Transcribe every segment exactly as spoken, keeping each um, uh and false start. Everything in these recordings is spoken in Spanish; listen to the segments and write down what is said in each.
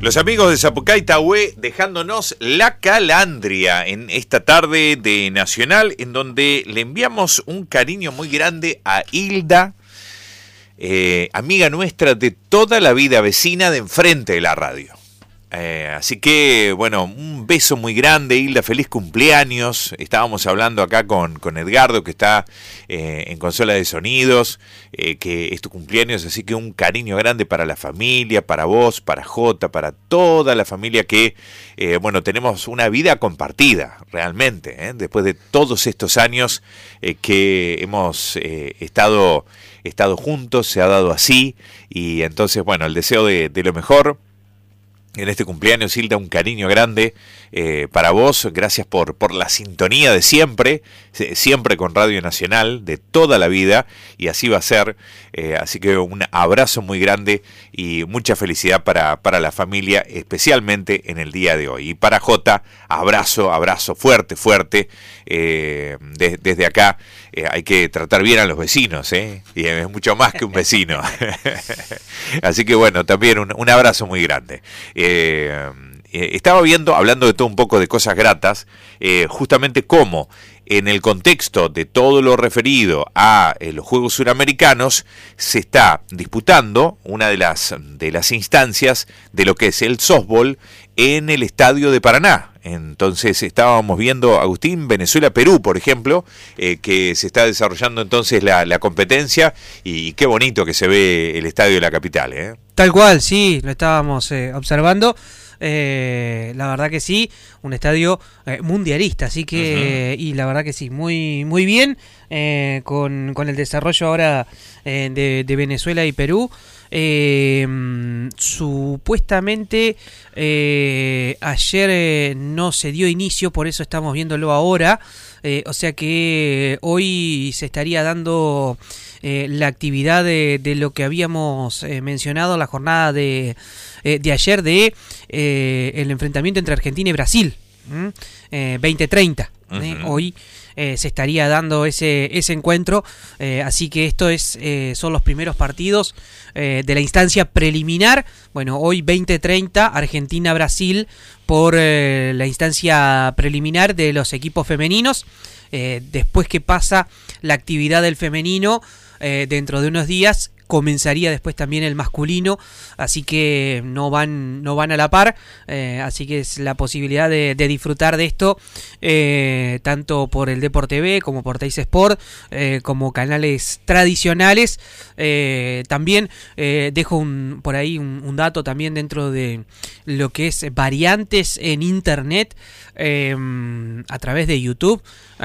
Los amigos de Zapucay-Tahué dejándonos la calandria en esta tarde de Nacional, en donde le enviamos un cariño muy grande a Hilda, eh, amiga nuestra de toda la vida, vecina de enfrente de la radio. Eh, así que, bueno, un beso muy grande, Hilda, feliz cumpleaños. Estábamos hablando acá con, con Edgardo, que está eh, en consola de sonidos, eh, que es tu cumpleaños, así que un cariño grande para la familia, para vos, para Jota, para toda la familia que, eh, bueno, tenemos una vida compartida, realmente, ¿eh? Después de todos estos años eh, que hemos eh, estado, estado juntos, se ha dado así, y entonces, bueno, el deseo de, de lo mejor. En este cumpleaños, Hilda, un cariño grande eh, para vos. Gracias por, por la sintonía de siempre, siempre con Radio Nacional, de toda la vida, y así va a ser. Eh, así que un abrazo muy grande y mucha felicidad para, para la familia, especialmente en el día de hoy. Y para Jota, abrazo, abrazo fuerte, fuerte. Eh, de, desde acá eh, hay que tratar bien a los vecinos, ¿eh? Y es mucho más que un vecino. Así que bueno, también un, un abrazo muy grande. Eh, eh, estaba viendo, hablando de todo un poco de cosas gratas, eh, justamente cómo en el contexto de todo lo referido a eh, los Juegos Suramericanos se está disputando una de las, de las instancias de lo que es el softball en el estadio de Paraná. Entonces estábamos viendo, Agustín, Venezuela-Perú, por ejemplo, eh, que se está desarrollando entonces la, la competencia, y qué bonito que se ve el estadio de la capital, ¿eh? Tal cual, sí, lo estábamos eh, observando. Eh, la verdad que sí, un estadio eh, mundialista, así que, uh-huh. y la verdad que sí, muy muy bien, eh, con, con el desarrollo ahora eh, de, de Venezuela y Perú. Eh, supuestamente eh, ayer eh, no se dio inicio, por eso estamos viéndolo ahora, eh, o sea que hoy se estaría dando eh, la actividad de, de lo que habíamos eh, mencionado, la jornada de, eh, de ayer de eh, el enfrentamiento entre Argentina y Brasil, ¿Mm? eh, veinte treinta. Uh-huh. eh, hoy Eh, se estaría dando ese ese encuentro, eh, así que esto es eh, son los primeros partidos eh, de la instancia preliminar. Bueno, hoy veinte treinta, Argentina-Brasil por eh, la instancia preliminar de los equipos femeninos. Eh, después que pasa la actividad del femenino, eh, dentro de unos días comenzaría después también el masculino, así que no van no van a la par, eh, así que es la posibilidad de, de disfrutar de esto, eh, tanto por el Deport T V como por Teis Sport, eh, como canales tradicionales. Eh, también eh, dejo un, por ahí un, un dato también dentro de lo que es variantes en internet, eh, a través de YouTube.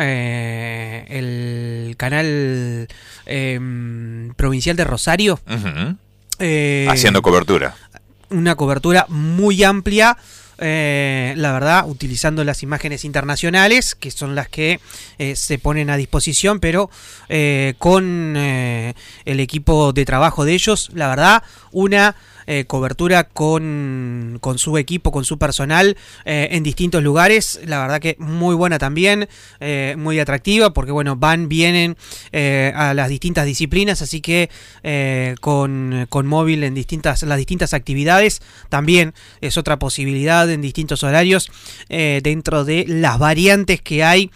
Eh, el canal eh, provincial de Rosario, uh-huh. eh, haciendo cobertura, una cobertura muy amplia, eh, la verdad, utilizando las imágenes internacionales, que son las que eh, se ponen a disposición, pero eh, con eh, el equipo de trabajo de ellos, la verdad, una Eh, cobertura con, con su equipo, con su personal, eh, en distintos lugares. La verdad que muy buena también, eh, muy atractiva, porque bueno, van, vienen eh, a las distintas disciplinas, así que eh, con, con móvil en distintas, las distintas actividades, también es otra posibilidad en distintos horarios, eh, dentro de las variantes que hay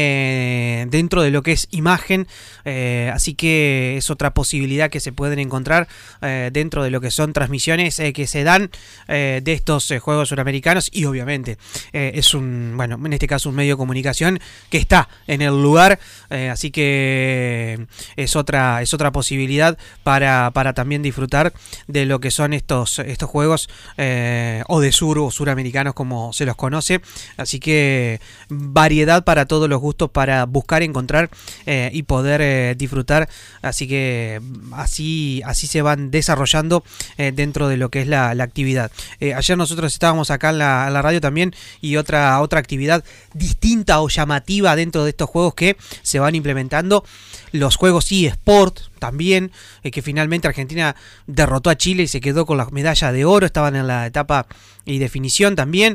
eh, dentro de lo que es imagen, eh, así que es otra posibilidad que se pueden encontrar eh, dentro de lo que son transmisiones eh, que se dan eh, de estos eh, Juegos Suramericanos, y obviamente eh, es un, bueno, en este caso un medio de comunicación que está en el lugar, eh, así que es otra es otra posibilidad para, para también disfrutar de lo que son estos estos Juegos eh, o de sur o suramericanos como se los conoce, así que variedad para todos los gustos, para buscar, encontrar eh, y poder eh, disfrutar, así que así así se van desarrollando eh, dentro de lo que es la, la actividad. Eh, ayer nosotros estábamos acá en la, en la radio también, y otra, otra actividad distinta o llamativa dentro de estos juegos que se van implementando, los juegos eSport también, eh, que finalmente Argentina derrotó a Chile y se quedó con la medalla de oro, estaban en la etapa y definición también,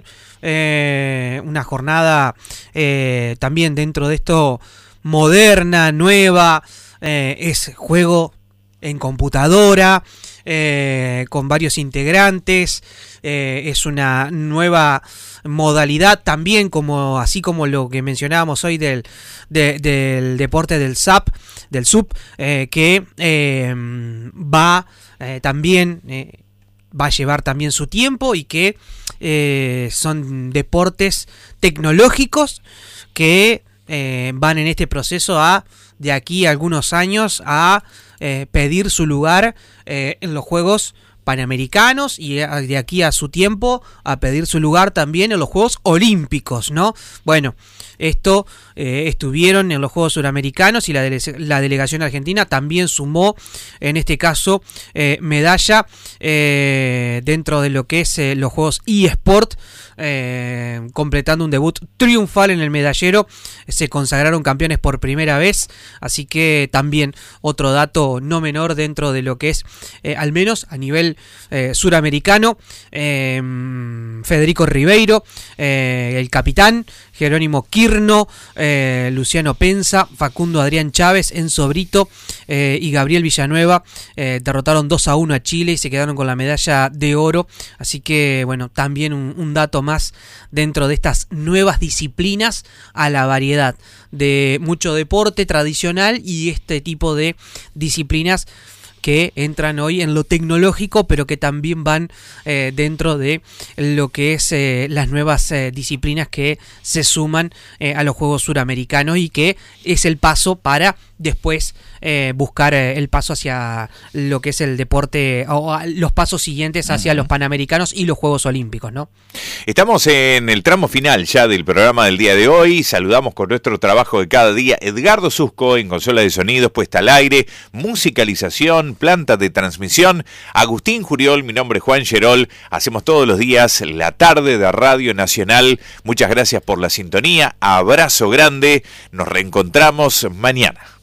eh, una jornada eh, también dentro de esto moderna, nueva, eh, es juego en computadora, eh, con varios integrantes. Eh, es una nueva modalidad también, como así como lo que mencionábamos hoy del, de, del deporte del S A P, del S U P, eh, que eh, va eh, también eh, va a llevar también su tiempo y que eh, son deportes tecnológicos que eh, van en este proceso a, de aquí a algunos años, a eh, pedir su lugar eh, en los Juegos Panamericanos y de aquí a su tiempo a pedir su lugar también en los Juegos Olímpicos, ¿no? Bueno, esto eh, estuvieron en los Juegos Suramericanos y la, dele- la delegación argentina también sumó, en este caso, eh, medalla eh, dentro de lo que es eh, los Juegos eSport, eh, completando un debut triunfal en el medallero. Se consagraron campeones por primera vez, así que también otro dato no menor dentro de lo que es, eh, al menos a nivel eh, suramericano. eh, Federico Ribeiro, eh, el capitán, Jerónimo Quirno, eh, Luciano Penza, Facundo Adrián Chávez, Enzo Brito eh, y Gabriel Villanueva eh, derrotaron dos a uno a Chile y se quedaron con la medalla de oro. Así que bueno, también un, un dato más dentro de estas nuevas disciplinas a la variedad de mucho deporte tradicional y este tipo de disciplinas que entran hoy en lo tecnológico, pero que también van eh, dentro de lo que es eh, las nuevas eh, disciplinas que se suman eh, a los Juegos Suramericanos y que es el paso para después eh, buscar eh, el paso hacia lo que es el deporte, o los pasos siguientes hacia uh-huh. los Panamericanos y los Juegos Olímpicos, ¿no? Estamos en el tramo final ya del programa del día de hoy. Saludamos con nuestro trabajo de cada día Edgardo Susco en consola de sonidos, puesta al aire, musicalización, planta de transmisión, Agustín Juriol, mi nombre es Juan Gerol. Hacemos todos los días la tarde de Radio Nacional. Muchas gracias por la sintonía, abrazo grande, nos reencontramos mañana.